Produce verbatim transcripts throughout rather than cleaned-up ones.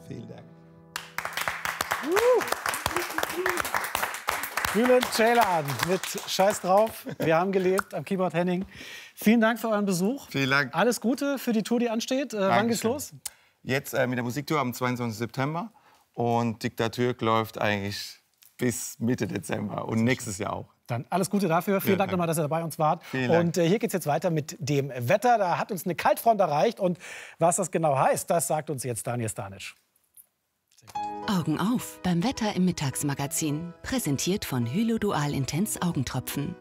Vielen Dank. Bülent Ceylan mit Scheiß drauf. Wir haben gelebt am Keyboard Henning. Vielen Dank für euren Besuch. Vielen Dank. Alles Gute für die Tour, die ansteht. Äh, wann geht's los? Jetzt äh, mit der Musiktour am zweiundzwanzigsten September. Und Diktatur läuft eigentlich bis Mitte Dezember und nächstes Jahr auch. Dann alles Gute dafür. Vielen ja, Dank nochmal, dass ihr dabei uns wart. Und äh, hier geht es jetzt weiter mit dem Wetter. Da hat uns eine Kaltfront erreicht. Und was das genau heißt, das sagt uns jetzt Daniel Stanic. Augen auf beim Wetter im Mittagsmagazin. Präsentiert von Hylo-Dual Intens Augentropfen.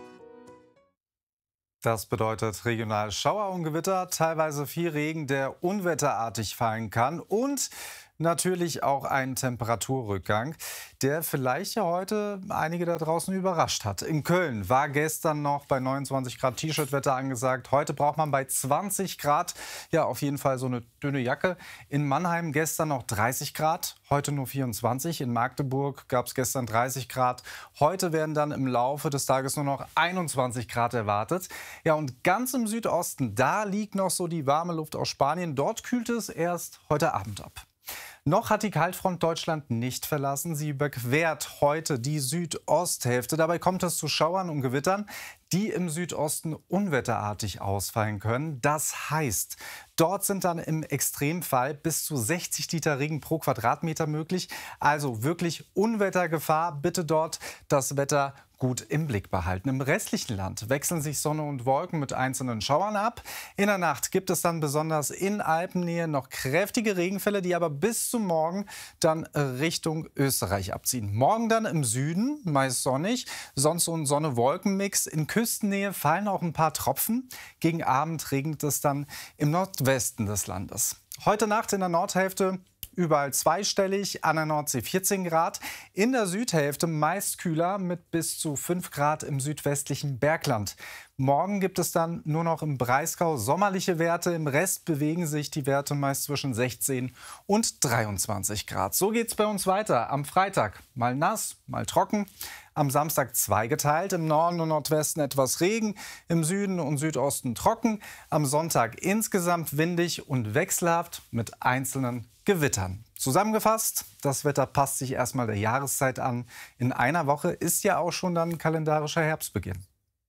Das bedeutet regional Schauer und Gewitter, teilweise viel Regen, der unwetterartig fallen kann und natürlich auch einen Temperaturrückgang, der vielleicht ja heute einige da draußen überrascht hat. In Köln war gestern noch bei neunundzwanzig Grad T-Shirt-Wetter angesagt. Heute braucht man bei zwanzig Grad ja auf jeden Fall so eine dünne Jacke. In Mannheim gestern noch dreißig Grad, heute nur vierundzwanzig. In Magdeburg gab es gestern dreißig Grad. Heute werden dann im Laufe des Tages nur noch einundzwanzig Grad erwartet. Ja, und ganz im Südosten, da liegt noch so die warme Luft aus Spanien. Dort kühlt es erst heute Abend ab. Noch hat die Kaltfront Deutschland nicht verlassen. Sie überquert heute die Südosthälfte. Dabei kommt es zu Schauern und Gewittern, die im Südosten unwetterartig ausfallen können. Das heißt, dort sind dann im Extremfall bis zu sechzig Liter Regen pro Quadratmeter möglich. Also wirklich Unwettergefahr. Bitte dort das Wetter gut im Blick behalten. Im restlichen Land wechseln sich Sonne und Wolken mit einzelnen Schauern ab. In der Nacht gibt es dann besonders in Alpennähe noch kräftige Regenfälle, die aber bis zum Morgen dann Richtung Österreich abziehen. Morgen dann im Süden meist sonnig, sonst so ein Sonne-Wolken-Mix. In Küstennähe fallen auch ein paar Tropfen. Gegen Abend regnet es dann im Nordwesten des Landes. Heute Nacht in der Nordhälfte überall zweistellig, an der Nordsee vierzehn Grad. In der Südhälfte meist kühler mit bis zu fünf Grad im südwestlichen Bergland. Morgen gibt es dann nur noch im Breisgau sommerliche Werte. Im Rest bewegen sich die Werte meist zwischen sechzehn und dreiundzwanzig Grad. So geht's bei uns weiter. Am Freitag mal nass, mal trocken. Am Samstag zweigeteilt, im Norden und Nordwesten etwas Regen, im Süden und Südosten trocken. Am Sonntag insgesamt windig und wechselhaft mit einzelnen Gewittern. Zusammengefasst, das Wetter passt sich erstmal der Jahreszeit an. In einer Woche ist ja auch schon dann kalendarischer Herbstbeginn.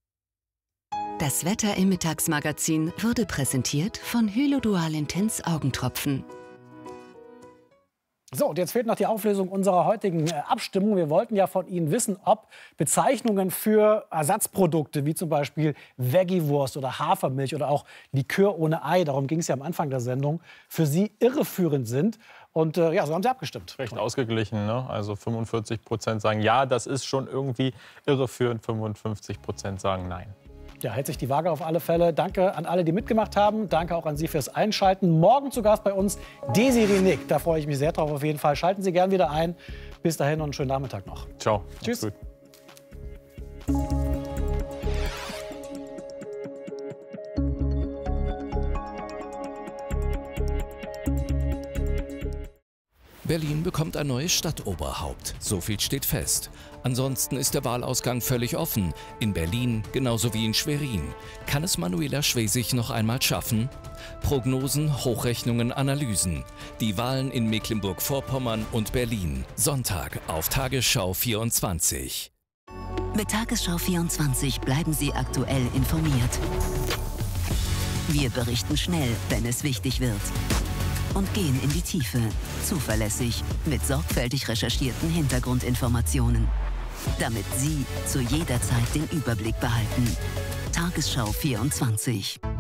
Das Wetter im Mittagsmagazin wurde präsentiert von Hylo-Dual Intens Augentropfen. So, und jetzt fehlt noch die Auflösung unserer heutigen äh, Abstimmung. Wir wollten ja von Ihnen wissen, ob Bezeichnungen für Ersatzprodukte wie zum Beispiel Veggie-Wurst oder Hafermilch oder auch Likör ohne Ei, darum ging es ja am Anfang der Sendung, für Sie irreführend sind. Und äh, ja, so haben Sie abgestimmt. Recht ausgeglichen, ne? Also fünfundvierzig Prozent sagen ja, das ist schon irgendwie irreführend, fünfundfünfzig Prozent sagen nein. Ja, hält sich die Waage auf alle Fälle. Danke an alle, die mitgemacht haben. Danke auch an Sie fürs Einschalten. Morgen zu Gast bei uns Desiree Nick. Da freue ich mich sehr drauf auf jeden Fall. Schalten Sie gern wieder ein. Bis dahin und einen schönen Nachmittag noch. Ciao. Tschüss. Berlin bekommt ein neues Stadtoberhaupt. So viel steht fest. Ansonsten ist der Wahlausgang völlig offen. In Berlin genauso wie in Schwerin. Kann es Manuela Schwesig noch einmal schaffen? Prognosen, Hochrechnungen, Analysen. Die Wahlen in Mecklenburg-Vorpommern und Berlin. Sonntag auf Tagesschau vierundzwanzig. Mit Tagesschau vierundzwanzig bleiben Sie aktuell informiert. Wir berichten schnell, wenn es wichtig wird. Und gehen in die Tiefe, zuverlässig, mit sorgfältig recherchierten Hintergrundinformationen. Damit Sie zu jeder Zeit den Überblick behalten. Tagesschau vierundzwanzig.